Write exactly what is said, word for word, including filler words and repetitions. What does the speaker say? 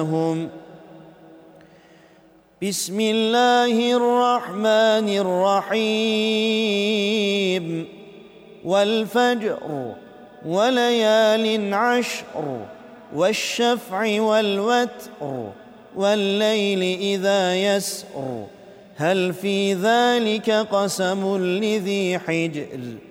هم بسم الله الرحمن الرحيم والفجر وليال عشر والشفع والوتر والليل إذا يسر هل في ذلك قسم لذي حجر